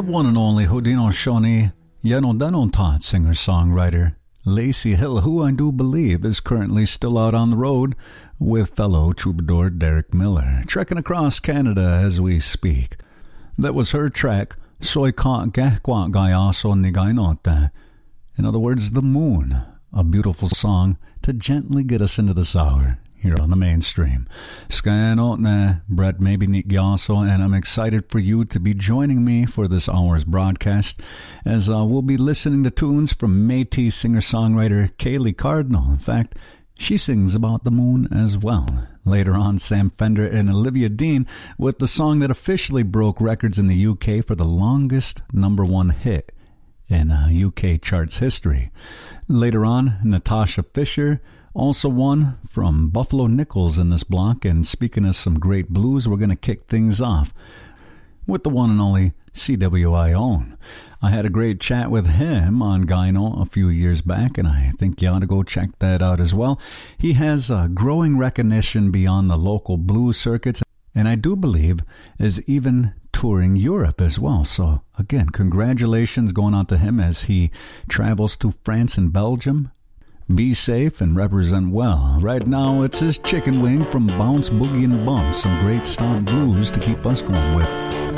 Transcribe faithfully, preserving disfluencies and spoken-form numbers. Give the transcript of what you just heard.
one and only Houdino Shawnee, Yeno Denontot singer-songwriter Lacey Hill, who I do believe is currently still out on the road with fellow troubadour Derek Miller, trekking across Canada as we speak. That was her track, Soy Ka Gehkwat Gayaso Nigainote. In other words, The Moon, a beautiful song to gently get us into this hour here on the mainstream. Skanotne, Brett Maybe Nikyaso, and I'm excited for you to be joining me for this hour's broadcast as uh, we'll be listening to tunes from Métis singer-songwriter Kaylee Cardinal. In fact, she sings about the moon as well. Later on, Sam Fender and Olivia Dean with the song that officially broke records in the U K for the longest number one hit in uh, U K charts history. Later on, Natasha Fisher also won from Buffalo Nichols in this block. And speaking of some great blues, we're going to kick things off with the one and only C W I Own. I had a great chat with him on Gyno a few years back, and I think you ought to go check that out as well. He has a growing recognition beyond the local blues circuits, and I do believe is even touring Europe as well. So again, congratulations going on to him as he travels to France and Belgium. Be safe and represent well. Right now, it's his Chicken Wing from Bounce, Boogie, and Bump. Some great stomp blues to keep us going with.